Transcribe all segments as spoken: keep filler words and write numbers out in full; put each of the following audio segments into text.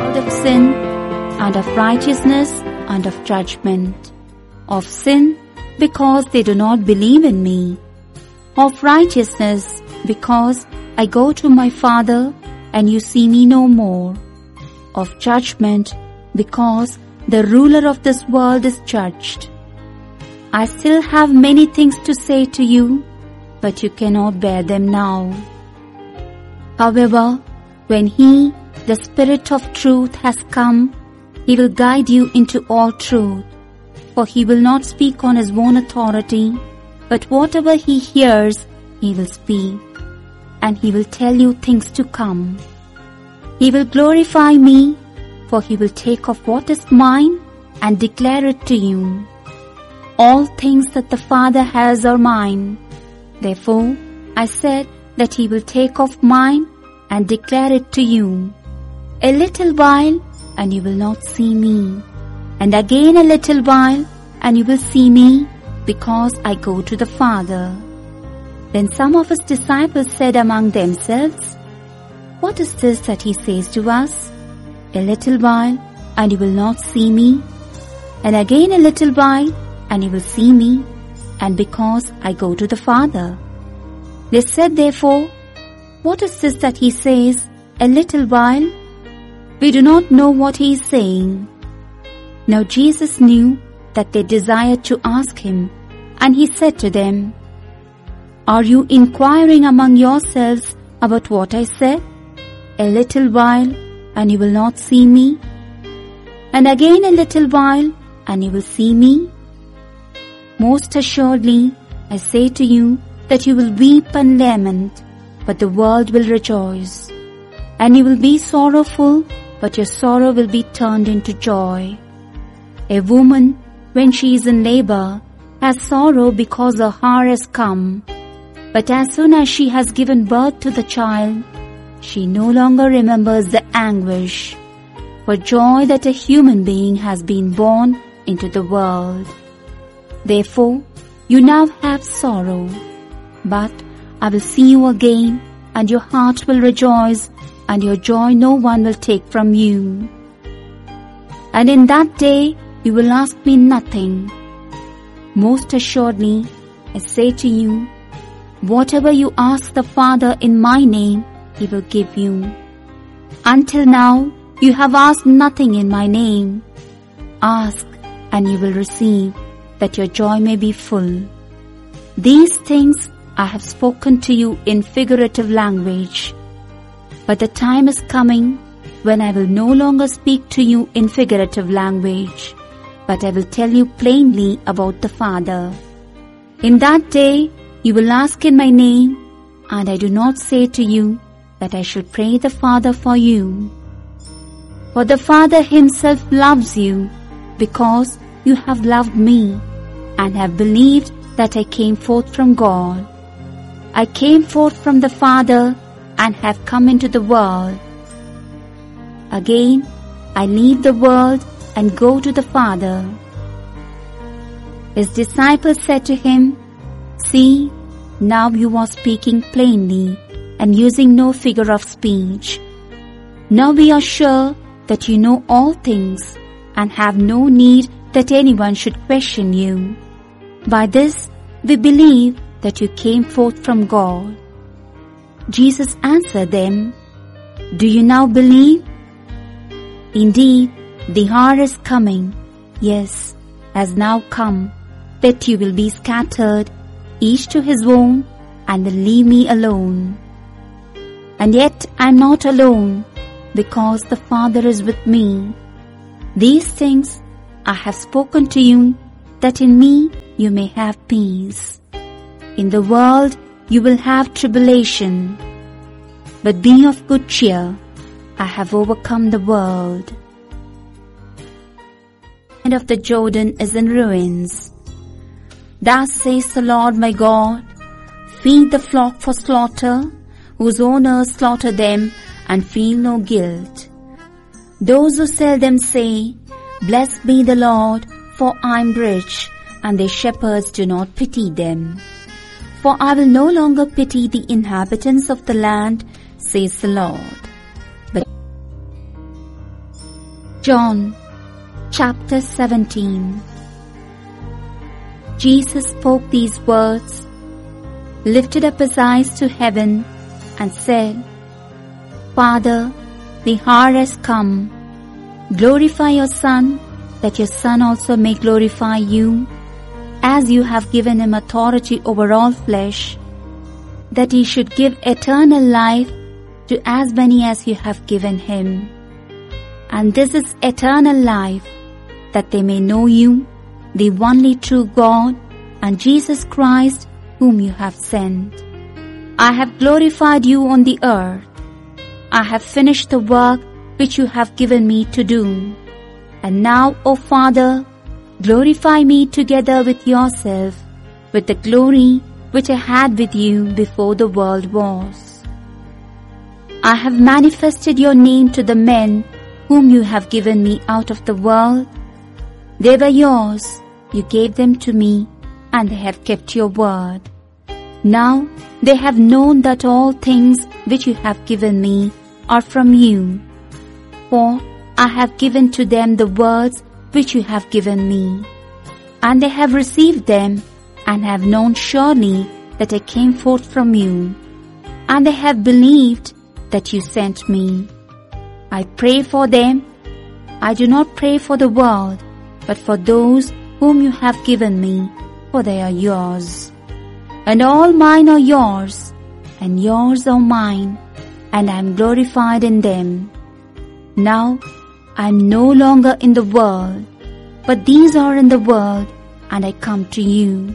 of sin, and of righteousness, and of judgment. Of sin, because they do not believe in me. Of righteousness, because I go to my Father, and you see me no more. Of judgment, because the ruler of this world is judged. I still have many things to say to you, but you cannot bear them now. However, when He, the Spirit of truth, has come, He will guide you into all truth. For He will not speak on His own authority, but whatever He hears, He will speak, and He will tell you things to come. He will glorify me, for He will take of what is mine and declare it to you. All things that the Father has are mine. Therefore, I said that He will take of mine and declare it to you. A little while, and you will not see me. And again a little while, and you will see me, because I go to the Father. Then some of His disciples said among themselves, What is this that He says to us? A little while, and you will not see me. And again a little while, and you will see me, and because I go to the Father. They said therefore, What is this that He says, a little while? We do not know what He is saying. Now Jesus knew that they desired to ask Him, and He said to them, Are you inquiring among yourselves about what I said? A little while, and you will not see me. And again a little while, and you will see me. Most assuredly, I say to you that you will weep and lament, but the world will rejoice. And you will be sorrowful, but your sorrow will be turned into joy. A woman, when she is in labor, has sorrow because her hour has come. But as soon as she has given birth to the child, she no longer remembers the anguish, for joy that a human being has been born into the world. Therefore, you now have sorrow, but I will see you again, and your heart will rejoice, and your joy no one will take from you. And in that day you will ask me nothing. Most assuredly, I say to you, whatever you ask the Father in my name, He will give you. Until now, you have asked nothing in my name. Ask, and you will receive, that your joy may be full. These things I have spoken to you in figurative language. But the time is coming when I will no longer speak to you in figurative language, but I will tell you plainly about the Father. In that day you will ask in my name, and I do not say to you that I shall pray the Father for you. For the Father Himself loves you, because you have loved me, and have believed that I came forth from God. I came forth from the Father, and have come into the world. Again, I leave the world and go to the Father. His disciples said to Him, See, now you are speaking plainly, and using no figure of speech. Now we are sure that you know all things, and have no need that anyone should question you. By this we believe that you came forth from God. Jesus answered them, Do you now believe? Indeed, the hour is coming, yes, has now come, that you will be scattered, each to his own, and will leave me alone. And yet I am not alone, because the Father is with me. These things I have spoken to you, that in me you may have peace. In the world you will have tribulation, but be of good cheer, I have overcome the world. The land of the Jordan is in ruins. Thus says the Lord my God, feed the flock for slaughter, whose owners slaughter them and feel no guilt. Those who sell them say, Blessed be the Lord, for I am rich, and their shepherds do not pity them. For I will no longer pity the inhabitants of the land, says the Lord. But John chapter seventeen. Jesus spoke these words, lifted up his eyes to heaven, and said, Father, the hour has come. Glorify your Son, that your Son also may glorify you, as you have given him authority over all flesh, that he should give eternal life to as many as you have given him. And this is eternal life, that they may know you, the only true God, and Jesus Christ, whom you have sent. I have glorified you on the earth. I have finished the work which you have given me to do. And now, O Father, glorify me together with yourself, with the glory which I had with you before the world was. I have manifested your name to the men whom you have given me out of the world. They were yours, you gave them to me, and they have kept your word. Now they have known that all things which you have given me are from you. For I have given to them the words which you have given me. And they have received them, and have known surely that I came forth from you. And they have believed that you sent me. I pray for them. I do not pray for the world, but for those whom you have given me, for they are yours. And all mine are yours, and yours are mine, and I am glorified in them. Now I am no longer in the world, but these are in the world, and I come to you.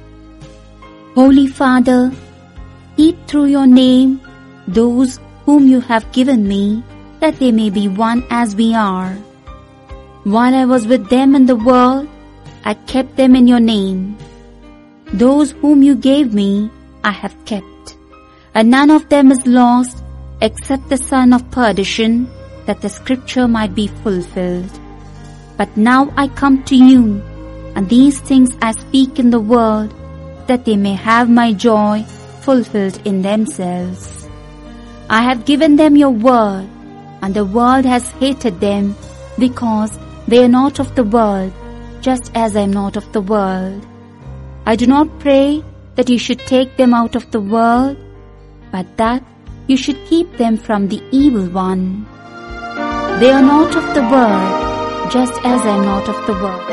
Holy Father, keep through your name those whom you have given me, that they may be one as we are. While I was with them in the world, I kept them in your name. Those whom you gave me, I have kept, and none of them is lost except the son of perdition, that the scripture might be fulfilled. But now I come to you, and these things I speak in the world, that they may have my joy fulfilled in themselves. I have given them your word, and the world has hated them, because they are not of the world, just as I am not of the world. I do not pray that you should take them out of the world, but that you should keep them from the evil one. They are not of the world, just as I am not of the world.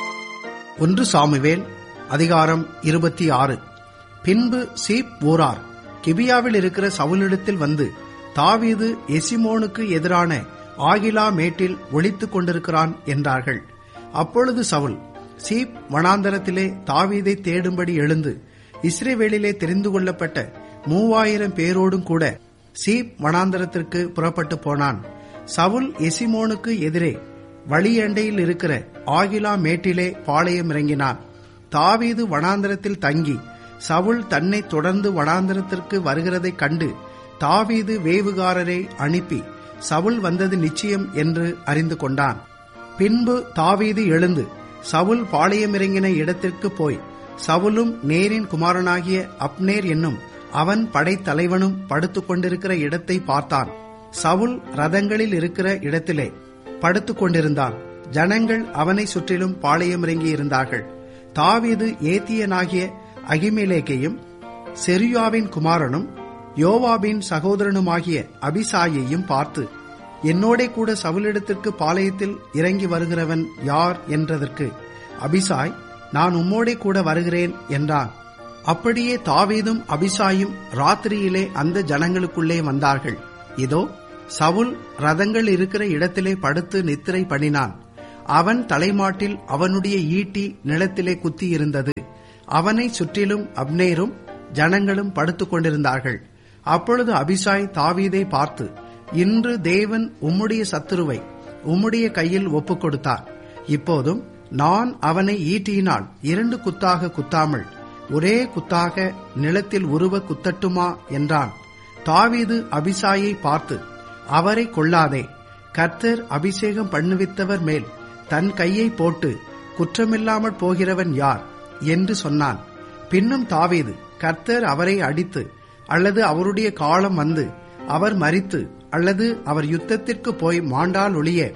ஒன்று Samuel அதிகாரம் இருபத்தி ஆறு. பின்பு cheap ஊரார் கிபியாவில் இருக்கிற சவுலிடத்தில் வந்து, தாவீது எசிமோனுக்கு எதிரான ஆகிலா மேட்டில் ஒளித்துக் கொண்டிருக்கிறான் என்றார்கள். அப்பொழுது சவுல் சீப் வனாந்தரத்திலே தாவீதை தேடும்படி எழுந்து இஸ்ரவேலிலே தெரிந்து கொள்ளப்பட்ட மூவாயிரம் பேரோடும் கூட சீப் வனாந்தரத்திற்கு புறப்பட்டு போனான். சவுல் எசிமோனுக்கு எதிரே வழியண்டையில் இருக்கிற ஆகிலா மேட்டிலே பாளையம் இறங்கினான். தாவீது வனாந்தரத்தில் தங்கி சவுல் தன்னை தொடர்ந்து வனாந்தரத்திற்கு வருகிறதைக் கண்டு தாவீது வேவுகாரரை அனுப்பி சவுல் வந்தது நிச்சயம் என்று அறிந்து கொண்டான். பின்பு தாவீது எழுந்து சவுல் பாளையமிறங்கின இடத்திற்கு போய் சவுலும் நேரின் குமாரனாகிய அப்னேர் என்னும் அவன் படைத்தலைவனும் படுத்துக் கொண்டிருக்கிற இடத்தை பார்த்தான். சவுல் ரதங்களில் இருக்கிற இடத்திலே படுத்துக் கொண்டிருந்தான். ஜனங்கள் அவனை சுற்றிலும் பாளையமிறங்கி இருந்தார்கள். தாவீது ஏத்தியனாகிய அகிமெலேக்கையும் செருயாவின் குமாரனும் யோவாபின் சகோதரனுமாகிய அபிசாயையும் பார்த்து, என்னோடே கூட சவுலிடத்திற்கு பாளையத்தில் இறங்கி வருகிறவன் யார் என்றதற்கு அபிசாய், நான் உம்மோடே கூட வருகிறேன் என்றான். அப்படியே தாவீதும் அபிசாயும் ராத்திரியிலே அந்த ஜனங்களுக்குள்ளே வந்தார்கள். இதோ சவுல் ரதங்கள் இருக்கிற இடத்திலே படுத்து நித்திரை பண்ணினான். அவன் தலைமாட்டில் அவனுடைய ஈட்டி நிலத்திலே குத்தி இருந்தது. அவனை சுற்றிலும் அப்னேரும் ஜனங்களும் படுத்துக் கொண்டிருந்தார்கள். அப்பொழுது அபிசாய் தாவீதை பார்த்து, இன்று தேவன் உம்முடைய சத்துருவை உம்முடைய கையில் ஒப்புக் கொடுத்தார். இப்போதும் நான் அவனை ஈட்டியினால் இரண்டு குத்தாக குத்தாமல் ஒரே குத்தாக நிலத்தில் உருவ குத்தட்டுமா என்றான். தாவீது அபிசாயை பார்த்து, அவரை கொல்லாதே, கர்த்தர் அபிஷேகம் பண்ணுவித்தவர் மேல் தன் கையை போட்டு குற்றமில்லாமல் போகிறவன் யார் என்று சொன்னான். பின்னும் தாவீது, கர்த்தர் அவரை அடித்து அல்லது அவருடைய காலம் வந்து அவர் மரித்து அல்லது அவர் யுத்தத்திற்கு போய் மாண்டால் ஒழிய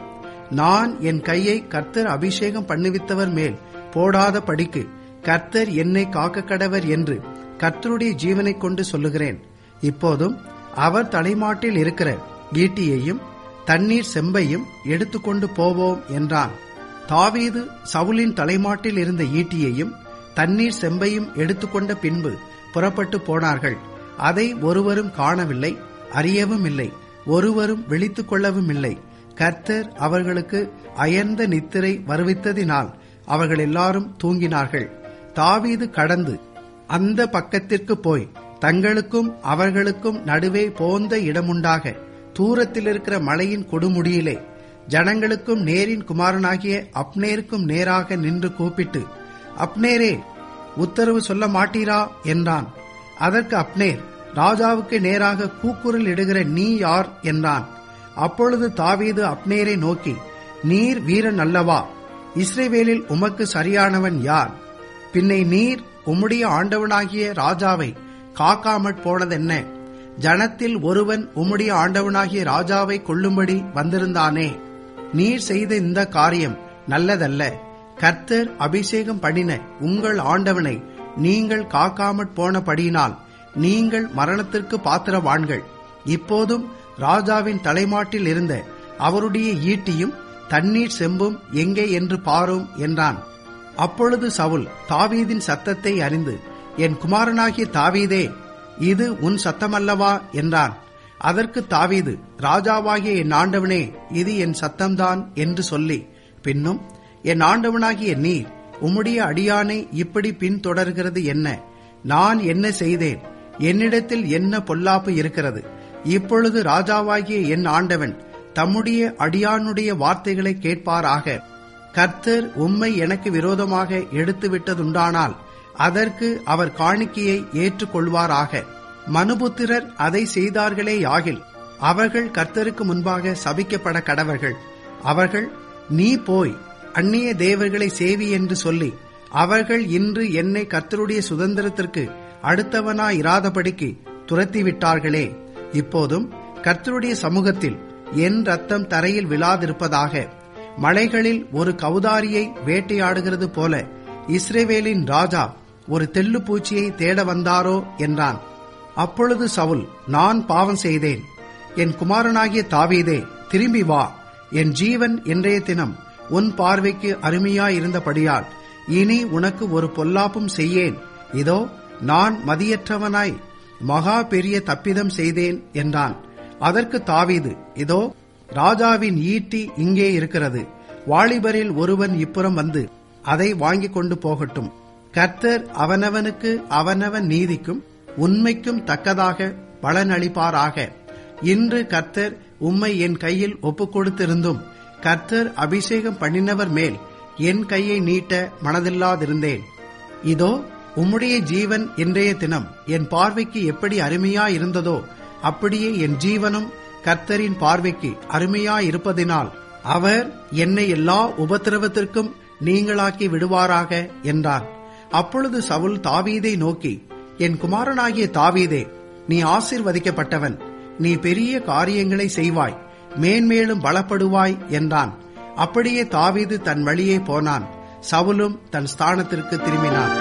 நான் என் கையை கர்த்தர் அபிஷேகம் பண்ணுவித்தவர் மேல் போடாத படிக்கு கர்த்தர் என்னை காக்க கடவர் என்று கர்த்தருடைய ஜீவனை கொண்டு சொல்லுகிறேன். இப்போதும் அவர் தலைமாட்டில் இருக்கிற ஈட்டியையும் தண்ணீர் செம்பையும் எடுத்துக்கொண்டு போவோம் என்றான். தாவீது சவுலின் தலைமாட்டில் இருந்த ஈட்டியையும் தண்ணீர் செம்பையும் எடுத்துக்கொண்ட பின்பு புறப்பட்டு போனார்கள். அதை ஒருவரும் காணவில்லை, அறியவும் இல்லை, ஒருவரும் விழித்துக் கொள்ளவும் இல்லை. கர்த்தர் அவர்களுக்கு அயர்ந்த நித்திரை வருவித்ததினால் அவர்கள் எல்லாரும் தூங்கினார்கள். தாவீது கடந்து அந்த பக்கத்திற்கு போய் தங்களுக்கும் அவர்களுக்கும் நடுவே போந்த இடமுண்டாக தூரத்தில் இருக்கிற மலையின் கொடுமுடியிலே ஜனங்களுக்கும் நேரின் குமாரனாகிய அப்னேருக்கும் நேராக நின்று கூப்பிட்டு, அப்னேரே, உத்தரவு சொல்ல மாட்டீரா என்றான். அதற்கு அப்னேர், ராஜாவுக்கு நேராக கூக்குரல் இடுகிற நீ யார் என்றான். அப்பொழுது தாவீது அப்னேரை நோக்கி, நீர் வீரன் அல்லவா? இஸ்ரவேலில் உமக்கு சரியானவன் யார்? பின்னை நீர் உம்முடைய ஆண்டவனாகிய ராஜாவை காக்காமற் போனதென்ன? ஜனத்தில் ஒருவன் உம்முடைய ஆண்டவனாகிய ராஜாவை கொல்லும்படி வந்திருந்தானே. நீர் செய்த இந்த காரியம் நல்லதல்ல. கர்த்தர் அபிஷேகம் பண்ணின உங்கள் ஆண்டவனை நீங்கள் காக்காமற் போனபடியினால் நீங்கள் மரணத்திற்கு பாத்திரவான்கள். இப்போதும் ராஜாவின் தலைமாட்டில் இருந்த அவருடைய ஈட்டியும் தண்ணீர் செம்பும் எங்கே என்று பாரும் என்றான். அப்பொழுது சவுல் தாவீதின் சத்தத்தை அறிந்து, என் குமாரனாகிய தாவீதே, இது உன் சத்தமல்லவா என்றான். அதற்கு தாவீது, ராஜாவாகிய என் ஆண்டவனே, இது என் சத்தம்தான் என்று சொல்லி, பின்னும், என் ஆண்டவனாகிய நீர் உம்முடைய அடியானை இப்படி பின்தொடர்கிறது என்ன? நான் என்ன செய்தேன்? என்னிடத்தில் என்ன பொல்லாப்பு இருக்கிறது? இப்பொழுது ராஜாவாகிய என் ஆண்டவன் தம்முடைய அடியானுடைய வார்த்தைகளை கேட்பாராக. கர்த்தர் உம்மை எனக்கு விரோதமாக எடுத்துவிட்டதுண்டானால் அதற்கு அவர் காணிக்கையை ஏற்றுக்கொள்வாராக. மனுபுத்திரர் அதை செய்தார்களே யாகில் அவர்கள் கர்த்தருக்கு முன்பாக சபிக்கப்பட கடவர்கள். அவர்கள், நீ போய் அந்நிய தேவர்களை சேவி என்று சொல்லி அவர்கள் இன்று என்னை கர்த்தருடைய சுதந்திரத்திற்கு அடுத்தவனாயிராதபடிக்கு துரத்திவிட்டார்களே. இப்போதும் கர்த்தருடைய சமூகத்தில் என் ரத்தம் தரையில் விழாதிருப்பதாக. மலைகளில் ஒரு கவுதாரியை வேட்டையாடுகிறது போல இஸ்ரவேலின் ராஜா ஒரு தெள்ளு பூச்சியை தேட வந்தாரோ என்றான். அப்பொழுது சவுல், நான் பாவம் செய்தேன். என் குமாரனாகிய தாவீதே, திரும்பி வா. என் ஜீவன் இன்றைய தினம் உன் பார்வைக்கு அருமையாயிருந்தபடியால் இனி உனக்கு ஒரு பொல்லாப்பும் செய்யேன். இதோ நான் மதியற்றவனாய் மகா பெரிய தப்பிதம் செய்தேன் என்றான். அதற்கு தாவீது, இதோ ராஜாவின் ஈட்டி இங்கே இருக்கிறது. வாலிபரில் ஒருவன் இப்புறம் வந்து அதை வாங்கிக் கொண்டு போகட்டும். கர்த்தர் அவனவனுக்கு அவனவன் நீதிக்கும் உண்மைக்கும் தக்கதாக பலனளிப்பாராக. இன்று கர்த்தர் உம்மை என் கையில் ஒப்புக் கொடுத்திருந்தும் கர்த்தர் அபிஷேகம் பண்ணினவர் மேல் என் கையை நீட்ட மனதில்லாதிருந்தேன். இதோ உம்முடைய ஜீவன் இன்றைய தினம் என் பார்வைக்கு எப்படி அருமையாயிருந்ததோ அப்படியே என் ஜீவனும் கர்த்தரின் பார்வைக்கு அருமையாயிருப்பதினால் அவர் என்னை எல்லா உபத்திரவத்திற்கும் நீங்களாக்கி விடுவாராக என்றார். அப்பொழுது சவுல் தாவீதை நோக்கி, என் குமாரனாகிய தாவீதே, நீ ஆசீர்வதிக்கப்பட்டவன். நீ பெரிய காரியங்களை செய்வாய், மேன்மேலும் பலப்படுவாய் என்றான். அப்படியே தாவீது தன் வழியே போனான். சவுலும் தன் ஸ்தானத்திற்கு திரும்பினான்.